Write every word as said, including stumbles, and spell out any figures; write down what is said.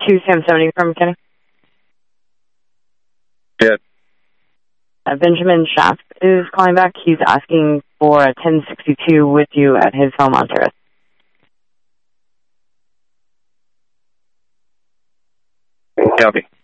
two Sam seventy from McKinney. Yeah. Uh, Benjamin Schaff is calling back. He's asking for a ten sixty-two with you at his home on Terrace. Copy.